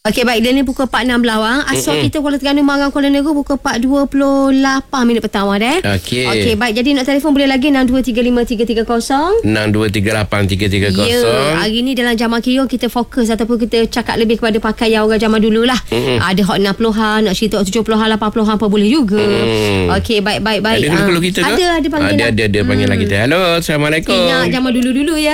Okey, baik. Dia ni pukul 4.16 bang. Asal kita Kuala Terengganu Marang Kuala Negeri pukul 4.28 minit petang dah. Okey, baik. Jadi nak telefon boleh lagi 62353330. 62383330. Ya, hari ni dalam Jamal Kira kita fokus ataupun kita cakap lebih kepada pakaian orang zaman dulu lah. Ada hot 60-an, nak cerita hot 70-an, 80-an apa boleh juga. Okey, baik. Ada dulu kita tu? Ada panggil. Ada panggilan kita. Halo, Assalamualaikum. Ingat zaman dulu-dulu ya.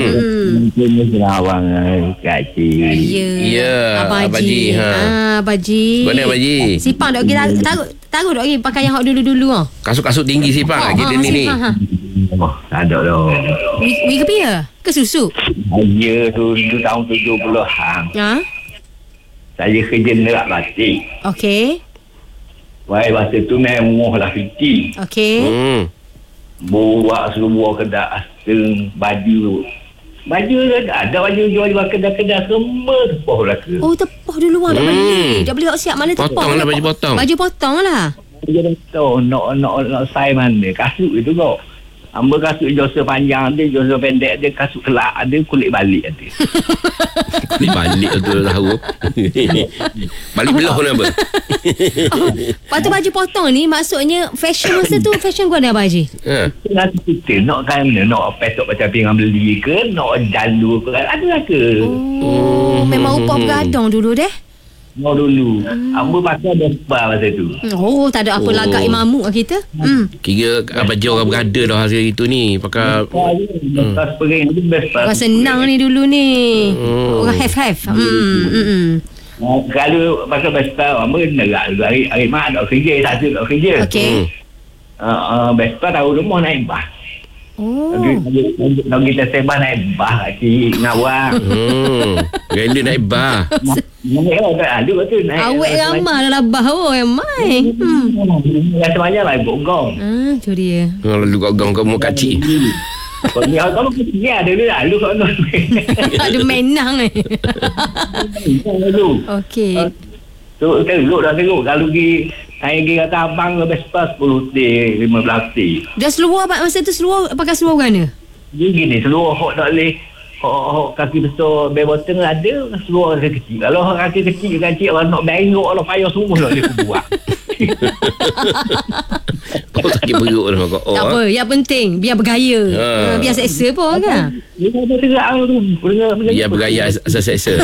Abang Kak Cik. Ya. Abang Haji. Abang Haji. Mana Abang Haji? Sipang dok kita taruh dok pakaian hot dulu-dulu ah. Kasut-kasut tinggi sipang kita ni. Oh, tak ada dah. Mi ke pia? Ke susu? Saya tu tahun 70-an. Ha? Saya kerja nerak batik. Okey. Wahai masa tu memang lah fiti. Okey. Bawa seluar kedak asing baju. Baju ada baju jual kedai-kedai semua tepah lah ke. Oh, tepah dulu dah beli. Dah beli hok siap mana tepah. Potong lah baju potong. Baju potong lah. Dia tahu nak size mana. Kasut itu kau. Hamba kasut josa panjang dia, josa pendek dia, kasut kelak ada, kulit balik ada. Kulit balik tu tahu. Balik belah pun apa. Lepas tu baju potong ni maksudnya fashion masa tu fashion gua ada Abang Haji. Nanti kita nak kan nak pesok macam pinggan beli ke, nak jalu ke, ada lah ke. Memang upah bergadang dulu deh. Mau dulu. Hamba pakai Vespa masa tu. Oh, tak ada apa lagak imamu kita. Kira baju orang berada dah hari itu ni pakai Vespa spring tu Vespa. Orang senang ni dulu ni. Orang have. Kalau pakai Vespa, hamba nerak dulu. Hari mak nak kerja, tak nak kerja. Okey. Vespa tahu rumah naik bas. Oh. Kalau kita sebah naik bas cik ngawang. Gila naik bar. Awet ramah dalam bah yang main. Rasa banyak lah ikut gong. Tu dia. Lalu kat gang kamu kacik. Kalau kecil ada dia lalu kalau Ada menang Okey. Teruk kalau pergi saya pergi kata abang ke Vespa 10 T 15 T. Dah seluar masa tu seluar pakai seluar mana? Dia gini seluar hok tak boleh hok kaki besar bel bottom ada seluar kecil. Kalau hok kaki kecil kecil orang nak bengok Allah payah semua nak dia buat. Kau sakit perut dah kau. Tak apa, yang penting biar bergaya. Biar seksa pun kan. Dia ada terak tu. Biar bergaya seksa.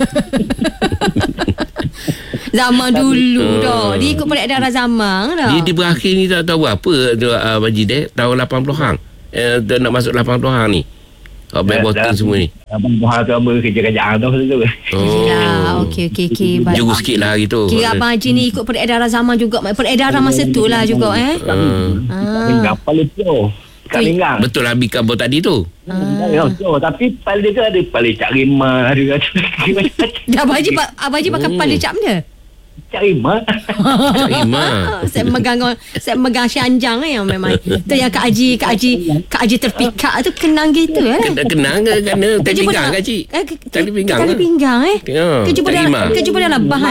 Zaman dulu dah. Dia ikut peredaran zaman dah. Dia berakhir ni tak tahu apa tu Haji Dek tahun 80-an. Nak masuk 80-an ni. Bel bottom semua ni. Abang Tuhan tu apa kerja-kerjaan tu. Okey. Juru sikit lah hari tu. Kira Abang Haji ni ikut peredaran zaman juga. Peredaran masa tu lah juga Kapal itu. Kat pinggang. Betul lah Bika Bo tadi tu. Tapi pal dia tu ada pal lecak rimah. Abang Haji pakai pal lecak mana? Cak rimah. Saya megang syanjang yang memang. Tu yang Kak Haji terpikat tu kenang gitu Kenang ke kerana tali pinggang Kak Cik? Tali pinggang. Tali pinggang Kejumpa dalam bah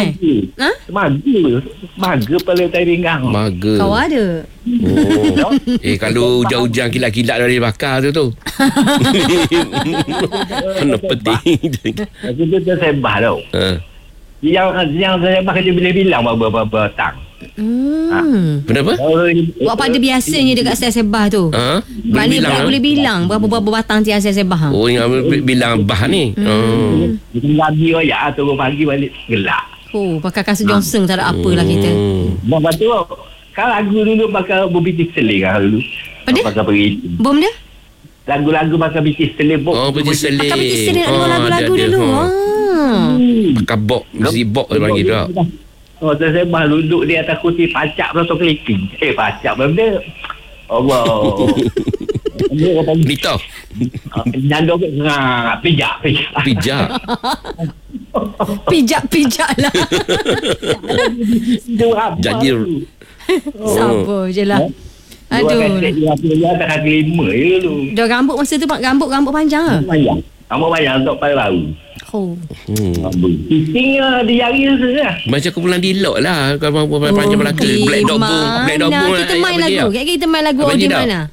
Maga pala tali pinggang. Maga. Kau ada. Kalau hujan-hujan kilat-kilat dari bakar tu. Mana penting. Itu tu sebah tau. Yang saya pakai dia bilang berapa tang. Kenapa? Buat pada biasanya dekat sebah tu. Boleh bilang berapa batang tiang sebah. Oh, yang bilang bah ni. Pagi ya atau pagi balik gelap. Oh, pakai kasut Johnson tak ada apalah kita. Lepas tu kan lagu dulu pakai Bobby Seling kan dulu. Pakai pergi. Bom dia? Lagu-lagu pakai Bobby Seling. Bobby Seling. Pakai Bobby Seling nak lagu-lagu dulu. Pakai bok, mesti bok dia panggil tu. Saya bah duduk di atas kursi pacak belakang keliping. Pacak benda. Allah. Lito. Nyandok pijak. Pijak lah. Jadi sabar je lah. Aduh. Dia tak kaki 5 je dulu. Dah rambut masa tu rambut panjang ke? Panjang. Rambut panjang untuk pada baru. Titingnya di jari tu lah. Macam kumpulan dilok lah. Kalau panjang belakang. Black Dog Boom. Kita main lagu. Kita main lagu audio mana?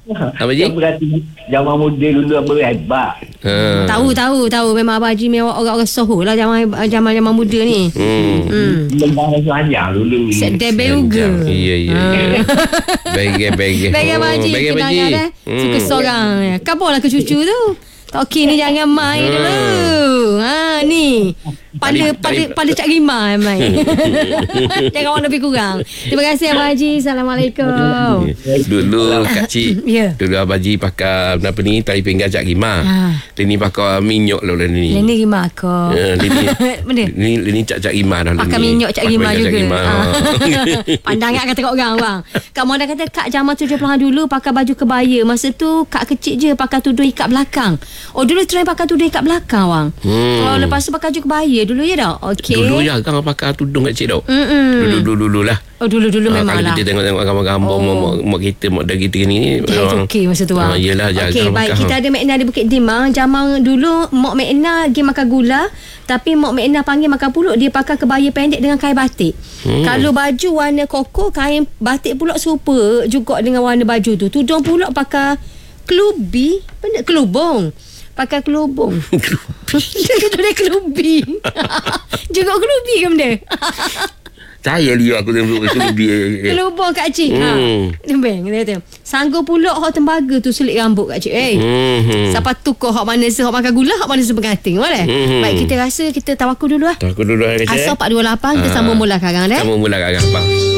Apa je? Berarti zaman muda dulu apa hebat. Tahu memang Abang Haji memang orang-orang soho lah zaman muda ni. Lembang panjang dulu. Sedap juga. Ya. Baik. Baik Abang Haji. Baik Abang Haji. Suka seorang. Kabarlah ke cucu tu. Okey ni jangan main dulu. Ni. Pada Cak Rima main. Jangan orang lebih kurang. Terima kasih Abang Haji. Assalamualaikum. Dulu Kak Cik. Dulu Abang Haji pakai apa ni tali pinggang Cak Rima. Ini pakai minyak lah ni. Ini Rima aku. Ini Cak Rima dah. Pakai minyak Cak Rima juga. Pandangan kata kat orang bang. Kak Moda kata Kak zaman 70-an dulu pakai baju kebaya. Masa tu Kak kecil je pakai tudung ikat belakang. Dulu try pakai tudung ikat belakang bang. Lepas tu pakai baju kebaya dulu ya dah. Okey. Dulu ya kan pakai tudung kat Cik tau. Dulu lah. Dulu memang lah. Kalau kita tengok gambar-gambar mak kita mak dah kita ni. Okey masa tu bang. Yelah jaga. Okey baik kita ada Mek Ena di Bukit Timah. Zaman dulu Mak Mek Ena pergi makan gula. Tapi Mak Mek Ena panggil makan pulut. Dia pakai kebaya pendek dengan kain batik. Kalau baju warna koko, kain batik pula serupa juga dengan warna baju tu. Tudung pula pakai kelubi. Benda kelubung. Pakai kelubung. Dia kelubi. Juga kelubi ke benda? Saya lihat aku tengok kelubi. Kelubung Kak Cik. Bang, dia kata. Sanggup pula hak tembaga tu selit rambut Kak Cik. Siapa tukar hak mana hak makan gula, hak mana pengantin. Boleh? Baik, kita rasa kita tawakul dulu lah. Tawakul dulu. Asal 428 kita sambung mula sekarang dah. Sambung mula sekarang.